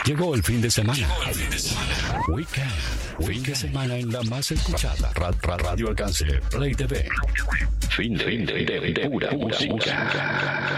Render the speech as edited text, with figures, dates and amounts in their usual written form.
Llegó el fin de semana. Weekend. Fin de semana en la más escuchada. Radio Alcance. Play TV. Fin de pura música.